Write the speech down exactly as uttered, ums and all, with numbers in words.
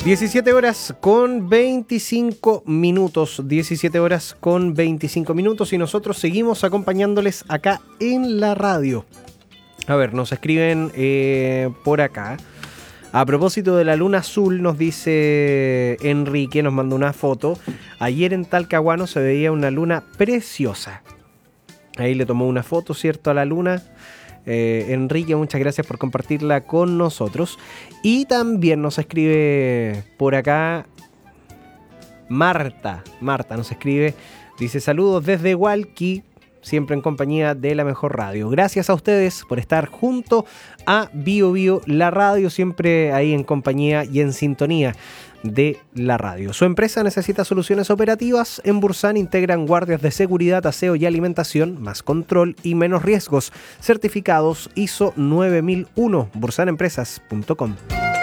diecisiete horas con veinticinco minutos, diecisiete horas con veinticinco minutos y nosotros seguimos acompañándoles acá en la radio. A ver, nos escriben eh, por acá. A propósito de la luna azul, nos dice Enrique, nos mandó una foto. Ayer en Talcahuano se veía una luna preciosa. Ahí le tomó una foto, ¿cierto?, a la luna. Eh, Enrique, muchas gracias por compartirla con nosotros. Y también nos escribe por acá Marta. Marta nos escribe, dice: saludos desde Hualqui, siempre en compañía de la mejor radio. Gracias a ustedes por estar junto a Bio Bio, la radio, siempre ahí en compañía y en sintonía de la radio. Su empresa necesita soluciones operativas. En Bursan integran guardias de seguridad, aseo y alimentación, más control y menos riesgos. Certificados I S O nueve mil uno, bursan empresas punto com.